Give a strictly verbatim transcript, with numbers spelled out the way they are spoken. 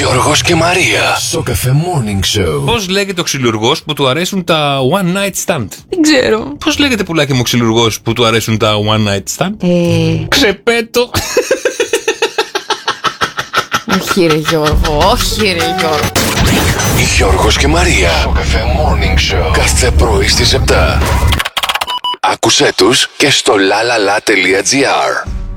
Γιώργος και Μαρία. Σοκαφέ Morning Show. Πώς λέγεται ο ξυλουργός που του αρέσουν τα one night stand? Δεν ξέρω. Πώς λέγεται, πουλάκι μου, ο ξυλουργός που του αρέσουν τα one night stand? Ε... Ξεπέτω. Όχι ρε Γιώργο, όχι ρε Γιώργο. Γιώργος και Μαρία. Σοκαφέ Morning Show. Κάθε πρωί στις επτά. Άκουσέ τους και στο lalala.gr.